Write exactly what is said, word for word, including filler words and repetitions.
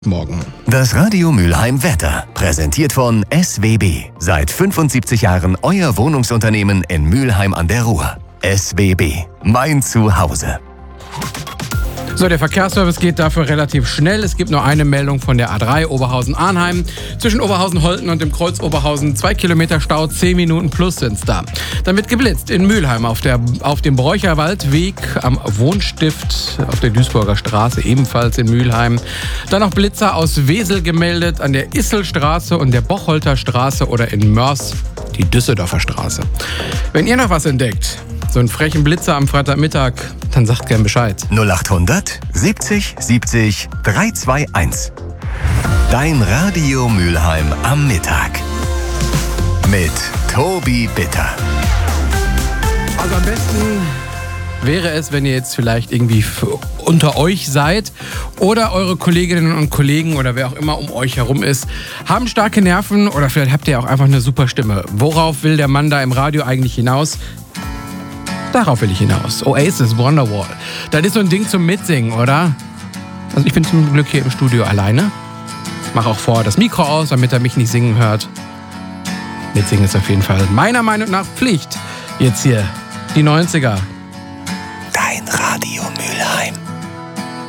Morgen. Das Radio Mülheim Wetter, präsentiert von S W B. Seit fünfundsiebzig Jahren euer Wohnungsunternehmen in Mülheim an der Ruhr. S W B, mein Zuhause. So, der Verkehrsservice geht dafür relativ schnell. Es gibt nur eine Meldung von der A drei Oberhausen-Arnheim. Zwischen Oberhausen-Holten und dem Kreuz Oberhausen zwei Kilometer Stau, zehn Minuten plus sind's da. Dann wird geblitzt in Mülheim auf, der, auf dem Bräucherwaldweg am Wohnstift auf der Duisburger Straße, ebenfalls in Mülheim. Dann noch Blitzer aus Wesel gemeldet an der Isselstraße und der Bocholter Straße oder in Mörs die Düsseldorfer Straße. Wenn ihr noch was entdeckt, so einen frechen Blitzer am Freitagmittag, dann sagt gern Bescheid. null achthundert siebzig siebzig dreihundertzweiundzwanzig. Dein Radio Mülheim am Mittag. Mit Tobi Bitter. Also am besten wäre es, wenn ihr jetzt vielleicht irgendwie unter euch seid oder eure Kolleginnen und Kollegen oder wer auch immer um euch herum ist, haben starke Nerven oder vielleicht habt ihr auch einfach eine super Stimme. Worauf will der Mann da im Radio eigentlich hinaus? Darauf will ich hinaus. Oasis, Wonderwall. Das ist so ein Ding zum Mitsingen, oder? Also ich bin zum Glück hier im Studio alleine. Mach auch vor das Mikro aus, damit er mich nicht singen hört. Mitsingen ist auf jeden Fall meiner Meinung nach Pflicht. Jetzt hier die neunziger.